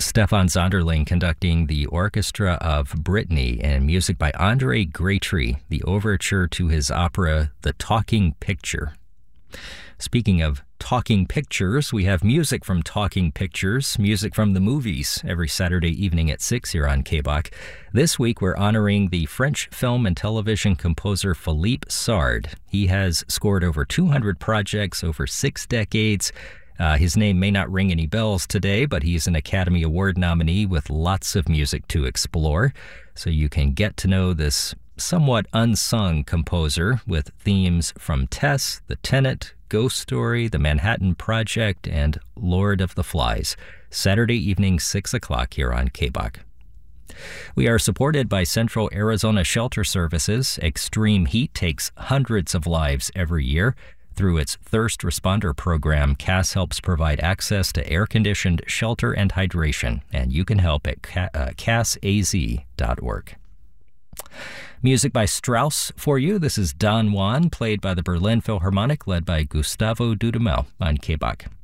Stefan Zonderling conducting the Orchestra of Brittany and music by Andre Graytree, the overture to his opera The Talking Picture. Speaking of talking pictures, we have music from Talking Pictures, music from the movies, every Saturday evening at 6 here on KBOC. This week we're honoring the French film and television composer Philippe Sard. He has scored over 200 projects over 6 decades. His name may not ring any bells today, but he's an Academy Award nominee with lots of music to explore. So you can get to know this somewhat unsung composer with themes from Tess, The Tenant, Ghost Story, The Manhattan Project, and Lord of the Flies. Saturday evening, 6 o'clock here on KBOC. We are supported by Central Arizona Shelter Services. Extreme heat takes hundreds of lives every year. Through its Thirst Responder program, CAS helps provide access to air-conditioned shelter and hydration, and you can help at casaz.org. Music by Strauss for you. This is Don Juan, played by the Berlin Philharmonic, led by Gustavo Dudamel on KBOC.